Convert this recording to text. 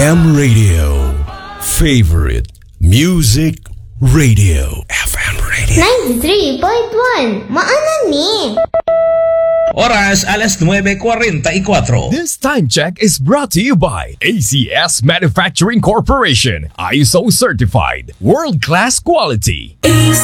M Radio. Favorite Music Radio. FM Radio. 93.1. Maanan ni. Oras, alas 9:44. This time check is brought to you by ACS Manufacturing Corporation. ISO certified. World-class quality.